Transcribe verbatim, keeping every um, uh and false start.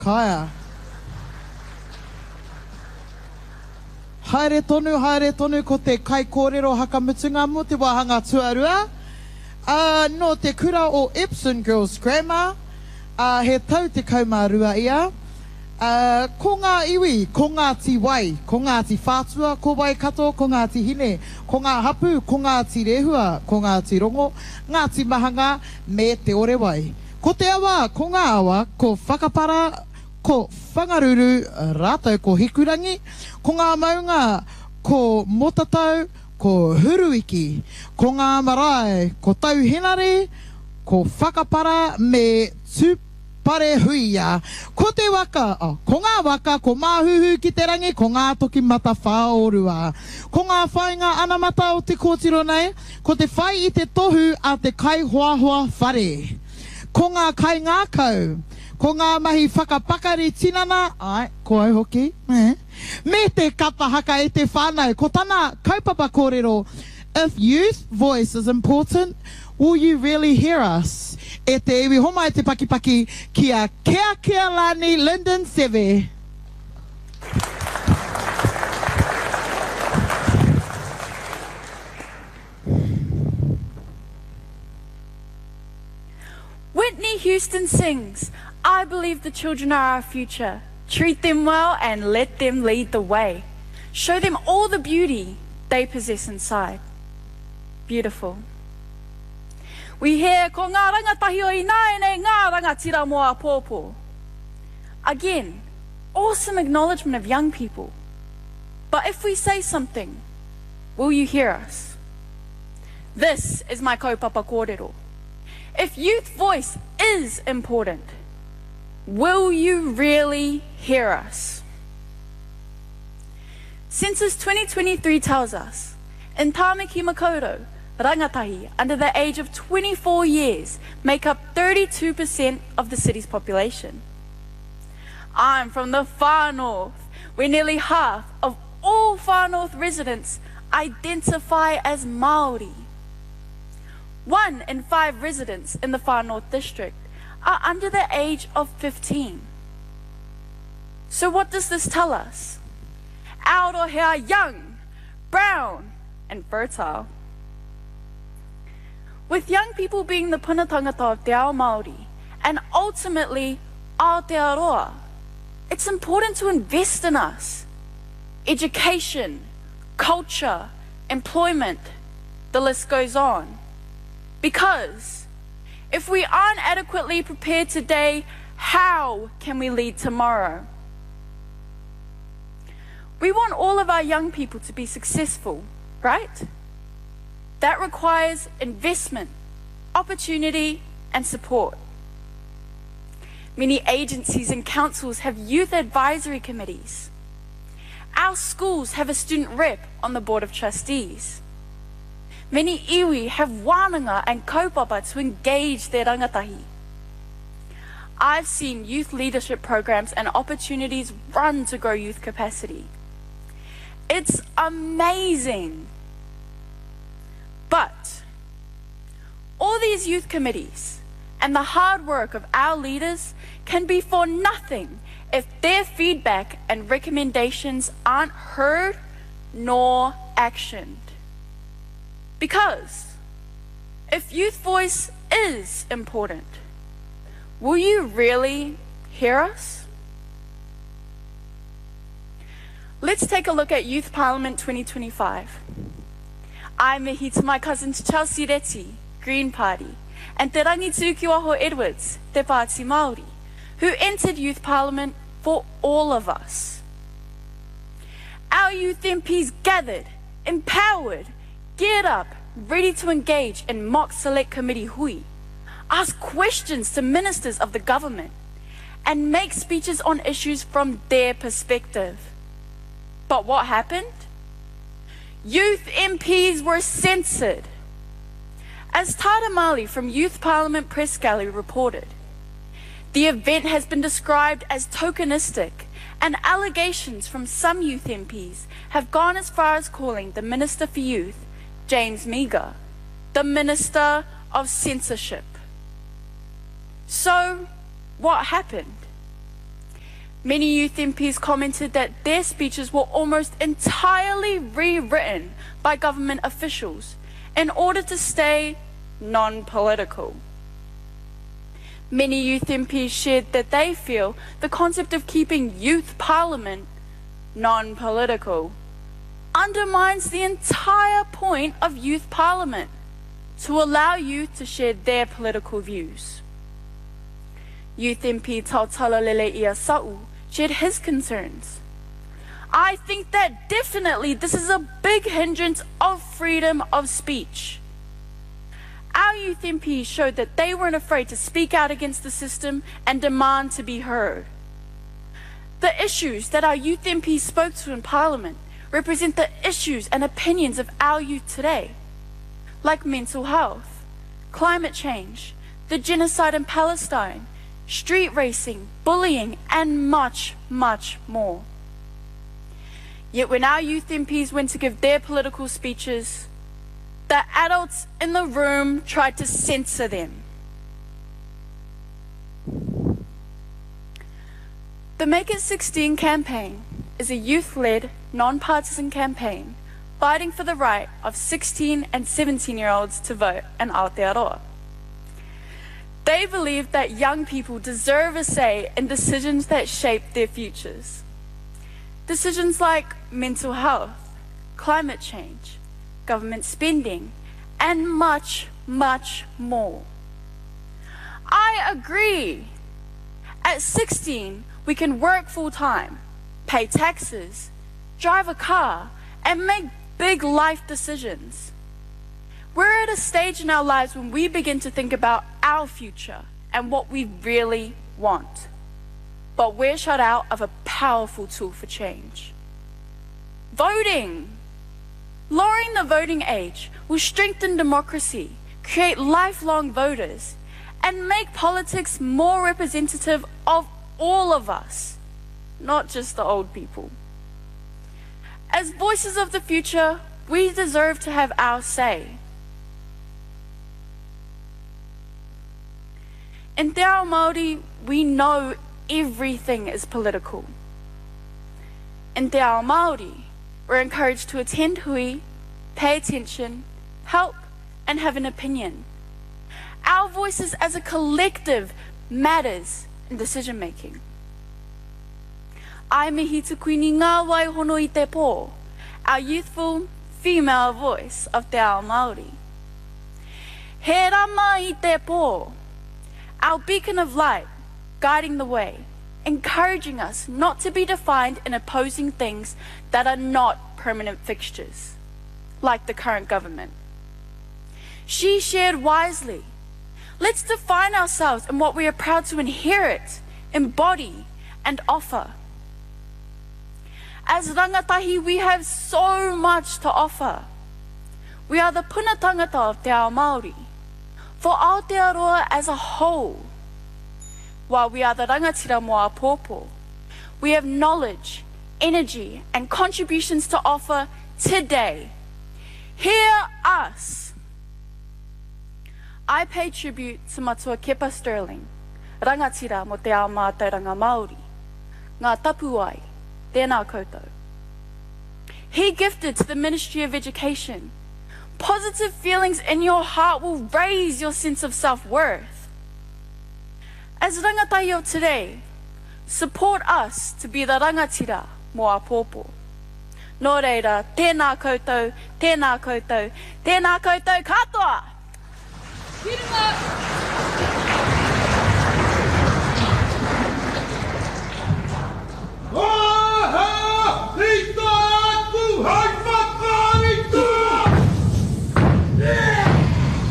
Kaya. Haere tonu, haere tonu ko te kai kōrero hakamutunga mo te wahanga tuarua. Uh, no te kura o Epsom Girls Grammar, uh, he tau te kaumārua ia. Uh, ko ngā iwi, ko ngā ti wai, ko ngā ti whātua, ko wai kato, ko ngā ti hine, ko ngā hapu, ko ngā ti rehua, ko ngā ti rongo, ngā ti mahanga, me te ore wai. Ko te awa, ko ngā awa, ko whakapara, ko whangaruru, rātou ko hikurangi, ko ngā maunga, ko motatau, ko huruiki, ko ngā marae, ko tauhenare, ko whakapara me tūpare huia. Ko te waka, oh, ko ngā waka, ko māhuhu ki te rangi, ko ngā toki mata whaorua. Ko ngā whainga anamata o te kōtiro nei, ko te whai i te tohu a te kai hoa hoa whare. Ko ngā kai ngākau, ko ngā mahi whakapakari tinana, ai, ko au hoki, eh? Me te kapa haka e te whānau, ko tana kaupapa kōrero, if youth voice is important, will you really hear us? E te iwi homa e te pakipaki ki a Kea Kea Lani Lyndon Seve. Whitney Houston sings, I believe the children are our future. Treat them well and let them lead the way. Show them all the beauty they possess inside. Beautiful. We hear, ko ngā rangatahi o inae nei ngā rangatira moa pōpō. Again, awesome acknowledgement of young people. But if we say something, will you hear us? This is my kaupapa kōrero. If youth voice is important, will you really hear us? Census twenty twenty-three tells us, in Tāmaki Makaurau, rangatahi under the age of twenty-four years make up thirty-two percent of the city's population. I'm from the far north, where nearly half of all far north residents identify as Māori. One in five residents in the far north district are under the age of fifteen. So what does this tell us? Aotearoa young, brown, and fertile. With young people being the punatangata of te ao Māori, and ultimately Aotearoa, it's important to invest in us. Education, culture, employment, the list goes on. Because if we aren't adequately prepared today, how can we lead tomorrow? We want all of our young people to be successful, right? That requires investment, opportunity, and support. Many agencies and councils have youth advisory committees. Our schools have a student rep on the board of trustees. Many iwi have wānanga and kaupapa to engage their rangatahi. I've seen youth leadership programs and opportunities run to grow youth capacity. It's amazing. But all these youth committees and the hard work of our leaders can be for nothing if their feedback and recommendations aren't heard nor actioned. Because if youth voice is important, will you really hear us? Let's take a look at Youth Parliament twenty twenty-five. I mihi to my cousins Chelsea Reti, Green Party, and Te Rangi Tūkiwaho Edwards, Te Pāti Māori, who entered Youth Parliament for all of us. Our youth M Ps gathered, empowered, geared up, ready to engage in mock select committee hui, ask questions to ministers of the government, and make speeches on issues from their perspective. But what happened? Youth M Ps were censored. As Tara Mali from Youth Parliament Press Gallery reported, the event has been described as tokenistic, and allegations from some youth M Ps have gone as far as calling the Minister for Youth, James Meagher, the Minister of Censorship. So, what happened? Many youth M Ps commented that their speeches were almost entirely rewritten by government officials in order to stay non-political. Many youth M Ps shared that they feel the concept of keeping youth parliament non-political undermines the entire point of youth parliament, to allow youth to share their political views. Youth M P Tautalalele Iasa'u shared his concerns. I think that definitely this is a big hindrance of freedom of speech. Our youth M Ps showed that they weren't afraid to speak out against the system and demand to be heard. The issues that our youth M Ps spoke to in Parliament represent the issues and opinions of our youth today, like mental health, climate change, the genocide in Palestine, street racing, bullying, and much, much more. Yet when our youth M Ps went to give their political speeches, the adults in the room tried to censor them. The Make It sixteen campaign is a youth-led, non-partisan campaign fighting for the right of sixteen and seventeen-year-olds to vote in Aotearoa. They believe that young people deserve a say in decisions that shape their futures. Decisions like mental health, climate change, government spending, and much, much more. I agree. At sixteen, we can work full-time, pay taxes, drive a car, and make big life decisions. We're at a stage in our lives when we begin to think about our future and what we really want. But we're shut out of a powerful tool for change. Voting. Lowering the voting age will strengthen democracy, create lifelong voters, and make politics more representative of all of us, not just the old people. As voices of the future, we deserve to have our say. In Te Ao Māori, we know everything is political. In Te Ao Māori, we're encouraged to attend hui, pay attention, help, and have an opinion. Our voices as a collective matters in decision making. Ai mihi tukuini ngā waihono i te pō, our youthful female voice of Te Ao Māori. He rama i te pō, our beacon of light, guiding the way, encouraging us not to be defined in opposing things that are not permanent fixtures, like the current government. She shared wisely. Let's define ourselves in what we are proud to inherit, embody, and offer. As rangatahi, we have so much to offer. We are the puna tangata of Te Ao Māori, for Aotearoa as a whole. While we are the rangatira mo a pōpō, we have knowledge, energy, and contributions to offer today. Hear us. I pay tribute to Matua Kepa Sterling, rangatira mo Te Ao Mātauranga Māori, ngā tapu ai, tēnā koutou. He gifted to the Ministry of Education. Positive feelings in your heart will raise your sense of self-worth. As rangatai o today, support us to be the rangatira mo a pōpō. Nō reira, tēnā koutou, tēnā koutou, tēnā koutou katoa! Ki runga!